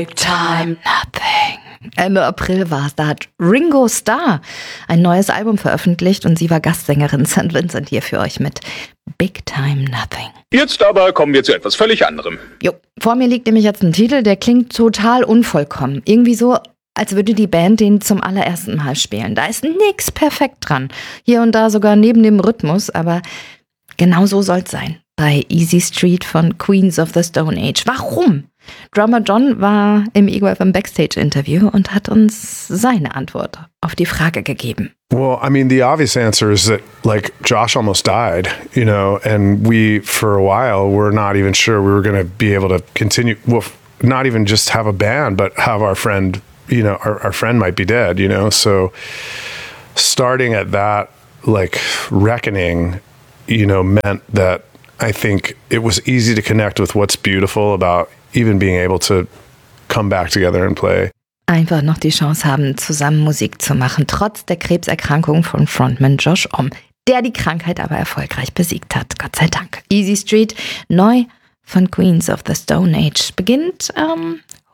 Time Nothing. Ende April war es, da hat Ringo Starr ein neues Album veröffentlicht und sie war Gastsängerin. St. Vincent hier für euch mit Big Time Nothing. Jetzt aber kommen wir zu etwas völlig anderem. Jo, vor mir liegt nämlich jetzt ein Titel, der klingt total unvollkommen. Irgendwie so, als würde die Band den zum allerersten Mal spielen. Da ist nix perfekt dran. Hier und da sogar neben dem Rhythmus, aber genau so soll's sein. Bei Easy Street von Queens of the Stone Age. Warum? Drummer John war im Ego FM Backstage-Interview und hat uns seine Antwort auf die Frage gegeben. Well, I mean, the obvious answer is that, like, Josh almost died, you know, and we, for a while, were not even sure we were going to be able to continue, well, not even just have a band, but have our friend, you know, our friend might be dead, you know, so starting at that, like, reckoning, you know, meant that I think it was easy to connect with what's beautiful about even being able to come back together and play. Einfach noch die Chance haben, zusammen Musik zu machen, trotz der Krebserkrankung von Frontman Josh Homme, der die Krankheit aber erfolgreich besiegt hat, Gott sei Dank. Easy Street, neu von Queens of the Stone Age, beginnt